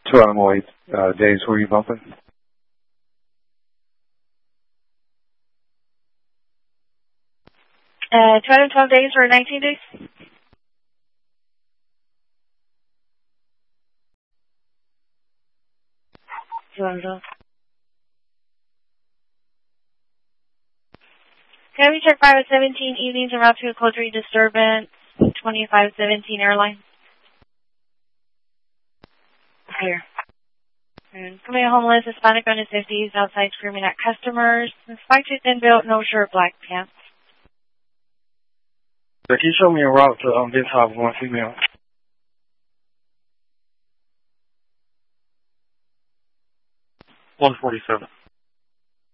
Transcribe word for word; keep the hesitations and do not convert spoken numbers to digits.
two animal eight uh, days. Who are you bumping? Uh, two out of twelve days or nineteen days? two out of twelve. Can we check five of seventeen evenings and route to a code three disturbance, twenty-five seventeen airline? Here. And coming homeless, Hispanic on his fifties, outside screaming at customers. Spike tooth thin built, no shirt, black pants. Can you show me a route to um, this house, one female? one forty-seven.